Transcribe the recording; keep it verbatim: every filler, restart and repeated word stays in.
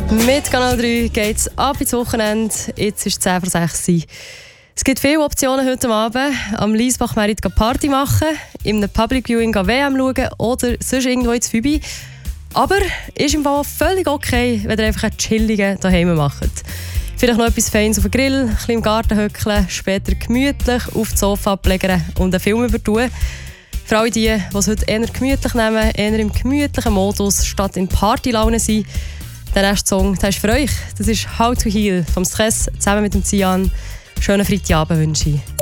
Mit Kanal drei geht es ab ins Wochenende. Jetzt ist es zehn vor sechs. Es gibt viele Optionen heute Abend. Am Liesbach-Merit Party machen, in einem Public Viewing W M schauen oder sonst irgendwo ins Fübi. Aber ist im Fall völlig okay, wenn ihr einfach einen chilligen daheim macht. Vielleicht noch etwas Feines auf den Grill, ein bisschen im Garten hückeln, später gemütlich auf das Sofa ablegen und einen Film übertun. Für alle die, die es heute eher gemütlich nehmen, eher im gemütlichen Modus statt in Partylaune sind, der nächste Song, der ist für euch. Das ist «How to Heal» vom Stress zusammen mit dem Cian. Schönen Freitagabend wünsche ich.